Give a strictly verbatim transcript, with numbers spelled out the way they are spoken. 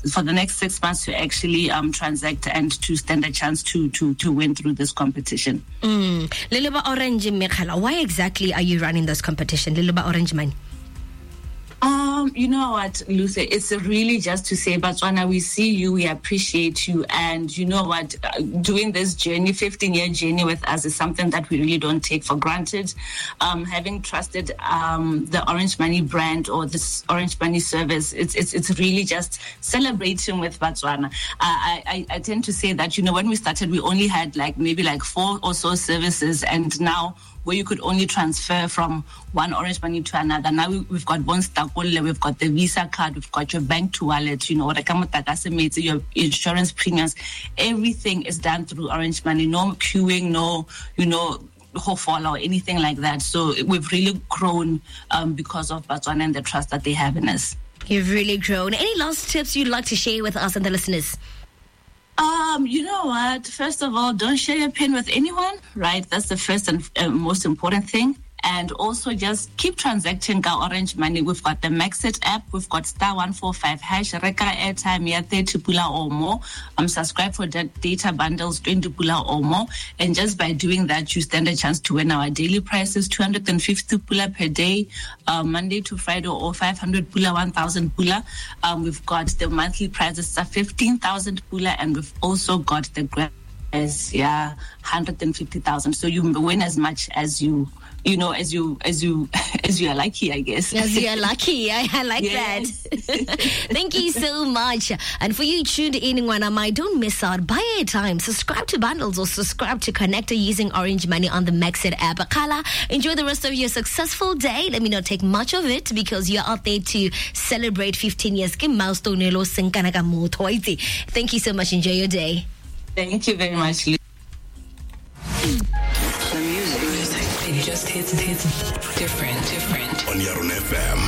for the next six months to actually um, transact and to stand a chance to to to win through this competition. Mm. Liliba Orange Mekhala, why exactly are you running this competition, Liliba Orange Money? Um, you know what, Lucy, it's really just to say, Botswana, we see you, we appreciate you, and you know what, uh, doing this journey, fifteen-year journey with us is something that we really don't take for granted. Um, having trusted um, the Orange Money brand or this Orange Money service, it's it's it's really just celebrating with Botswana. Uh, I, I I tend to say that, you know, when we started, we only had like maybe like four or so services, and now where you could only transfer from one Orange Money to another. Now we, we've got Bonstakolle, we've got the Visa card, we've got your bank to wallet, you know, your insurance premiums. Everything is done through Orange Money. No queuing, no, you know, follow or anything like that. So we've really grown um, because of Botswana and the trust that they have in us. You've really grown. Any last tips you'd like to share with us and the listeners? Um, you know what? First of all, don't share your PIN with anyone, right? That's the first and uh, most important thing. And also just keep transacting our Orange Money. We've got the Maxit app. We've got star one four five hash, Reka airtime, ya thirty pula or more. Um, subscribe for the data bundles, twenty pula or more. And just by doing that, you stand a chance to win our daily prices, two hundred fifty pula per day, uh, Monday to Friday, or five hundred pula, one thousand pula. Um, we've got the monthly prizes are fifteen thousand pula, and we've also got the grand prize, yeah, one hundred fifty thousand. So you win as much as you You know, as you as you as you are lucky, I guess. As you are lucky, I, I like yes. that. Thank you so much. And for you tuned in, Wanamai, don't miss out. Buy airtime, subscribe to bundles, or subscribe to Connector using Orange Money on the Maxit app. Kala, enjoy the rest of your successful day. Let me not take much of it because you're out there to celebrate fifteen years. Thank you so much. Enjoy your day. Thank you very much. The music, it just hits, hits different, different. On Yaron F M.